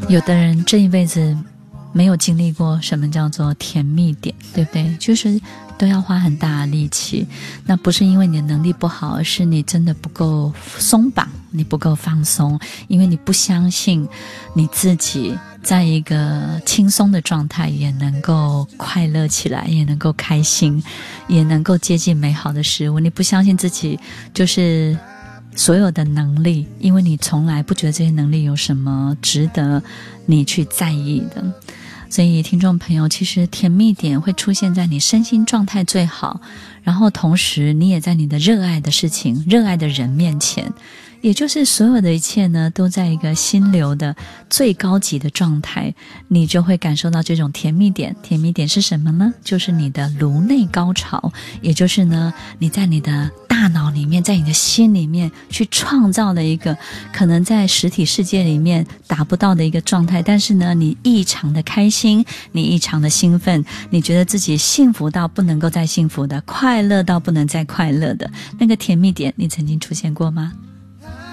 有的人这一辈子没有经历过什么叫做甜蜜点，对不对？就是都要花很大的力气，那不是因为你的能力不好，而是你真的不够松绑，你不够放松，因为你不相信你自己在一个轻松的状态也能够快乐起来，也能够开心，也能够接近美好的事物，你不相信自己就是所有的能力，因为你从来不觉得这些能力有什么值得你去在意的。所以听众朋友，其实甜蜜点会出现在你身心状态最好，然后同时你也在你的热爱的事情、热爱的人面前，也就是所有的一切呢都在一个心流的最高级的状态，你就会感受到这种甜蜜点。甜蜜点是什么呢？就是你的颅内高潮，也就是呢你在你的大脑里面，在你的心里面去创造了一个可能在实体世界里面达不到的一个状态，但是呢你异常的开心，你异常的兴奋，你觉得自己幸福到不能够再幸福的，快乐到不能再快乐的那个甜蜜点，你曾经出现过吗？